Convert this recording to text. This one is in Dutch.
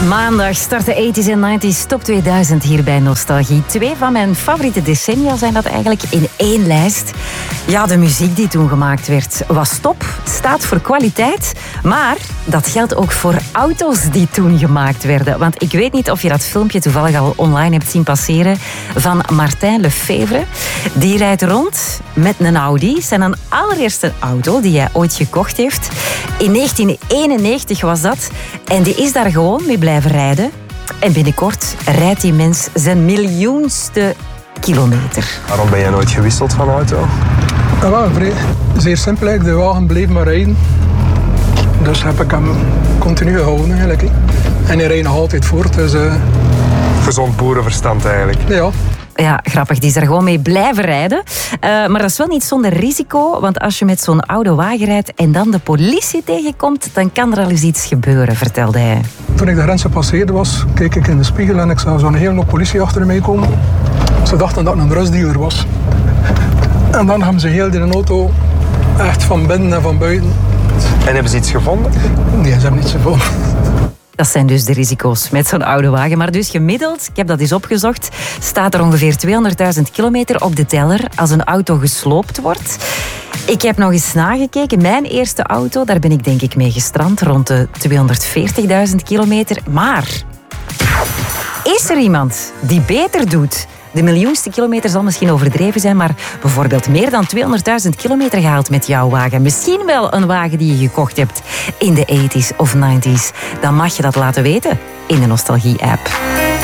Maandag start de 80s en 90s Top 2000 hier bij Nostalgie. 2 van mijn favoriete decennia zijn dat eigenlijk in één lijst. Ja, de muziek die toen gemaakt werd was top, staat voor kwaliteit. Maar dat geldt ook voor auto's die toen gemaakt werden. Want ik weet niet of je dat filmpje toevallig al online hebt zien passeren van Martin Lefevre. Die rijdt rond met een Audi. Zijn allereerste auto die hij ooit gekocht heeft. In 1991 was dat. En die is daar gewoon mee blijven rijden. En binnenkort rijdt die mens zijn miljoenste kilometer. Waarom ben jij nooit gewisseld van auto? Ja, zeer simpel eigenlijk. De wagen bleef maar rijden. Dus heb ik hem continu gehouden eigenlijk. En hij rijdt nog altijd voort. Dus, Gezond boerenverstand eigenlijk. Ja. Ja, grappig. Die is er gewoon mee blijven rijden. Maar dat is wel niet zonder risico. Want als je met zo'n oude wagen rijdt en dan de politie tegenkomt, dan kan er al eens iets gebeuren, vertelde hij. Toen ik de grens passeerde was, keek ik in de spiegel en ik zag zo'n hele hoop politie achter mij komen. Ze dachten dat ik een drugsdealer was. En dan hebben ze heel die auto echt van binnen en van buiten. En hebben ze iets gevonden? Nee, ze hebben niets gevonden. Dat zijn dus de risico's met zo'n oude wagen. Maar dus gemiddeld, ik heb dat eens opgezocht, staat er ongeveer 200.000 kilometer op de teller als een auto gesloopt wordt. Ik heb nog eens nagekeken. Mijn eerste auto, daar ben ik denk ik mee gestrand, rond de 240.000 kilometer. Maar is er iemand die beter doet? De miljoenste kilometer zal misschien overdreven zijn, maar bijvoorbeeld meer dan 200.000 kilometer gehaald met jouw wagen. Misschien wel een wagen die je gekocht hebt in de 80s of 90s. Dan mag je dat laten weten in de Nostalgie-app.